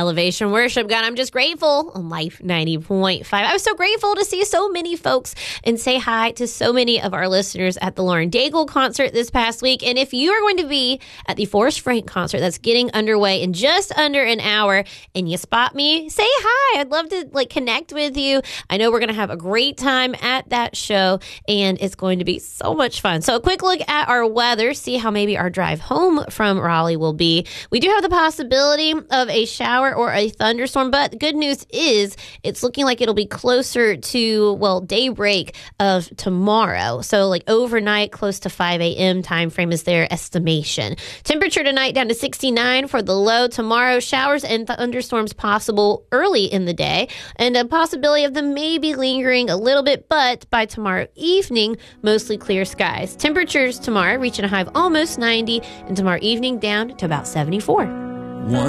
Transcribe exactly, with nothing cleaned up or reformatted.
Elevation Worship. God, I'm just grateful on Life ninety point five. I was so grateful to see so many folks and say hi to so many of our listeners at the Lauren Daigle concert this past week. And if you are going to be at the Forrest Frank concert that's getting underway in just under an hour and you spot me, say hi. I'd love to like connect with you. I know we're going to have a great time at that show and it's going to be so much fun. So a quick look at our weather, see how maybe our drive home from Raleigh will be. We do have the possibility of a shower or a thunderstorm, but the good news is it's looking like it'll be closer to, well, daybreak of tomorrow. So like overnight, close to five a.m. time frame is their estimation. Temperature tonight down to sixty-nine for the low. Tomorrow, showers and thunderstorms possible early in the day, and a possibility of them maybe lingering a little bit, but by tomorrow evening, mostly clear skies. Temperatures tomorrow reaching a high of almost ninety, and tomorrow evening down to about seventy-four. One